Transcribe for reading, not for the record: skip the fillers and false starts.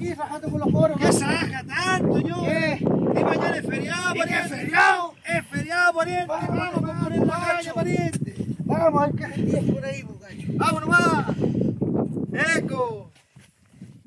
aquí rajando con los coros. ¿Qué se raja tanto, yo? ¿Qué? Y mañana es feriado, ¿Y qué pariente. feriado? Es feriado, pariente. Vamos, Vamos a poner la calle, pariente. Vamos a ver qué es el día por ahí, muchacho. Vámonos más.